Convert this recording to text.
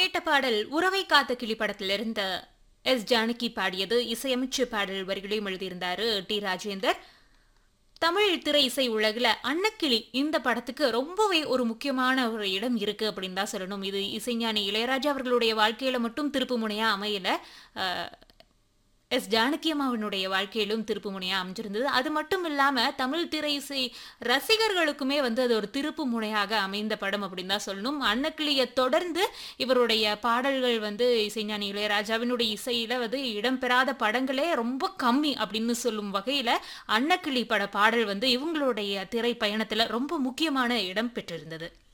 கேட்ட பாடல் உறவை காத்த கிளி படத்திலிருந்த ஜானகி பாடியது. இசையமைச்சு பாடல் வரிகளையும் எழுதியிருந்தாரு ராஜேந்தர். தமிழ் திரை இசை உலகில் அன்னக்கிளி இந்த படத்துக்கு ரொம்பவே ஒரு முக்கியமான ஒரு இடம் இருக்கு அப்படின்னு தான் சொல்லணும். இது இசைஞானி இளையராஜா அவர்களுடைய வாழ்க்கையில மட்டும் திருப்பு முனையா அமையல, ஜானகி அம்மாவினுடைய வாழ்க்கையிலும் திருப்பு முனையா அமைஞ்சிருந்தது. அது மட்டும் இல்லாம தமிழ் திரை இசை ரசிகர்களுக்குமே அது ஒரு திருப்பு முனையாக அமைந்த படம் அப்படின்னு தான் சொல்லணும். அன்னக்கிளியை தொடர்ந்து இவருடைய பாடல்கள் இசைஞானி இளையராஜாவினுடைய இசையில இடம்பெறாத படங்களே ரொம்ப கம்மி அப்படின்னு சொல்லும் வகையில அன்னக்கிளி பட பாடல் இவங்களுடைய திரை பயணத்துல ரொம்ப முக்கியமான இடம் பெற்றிருந்தது.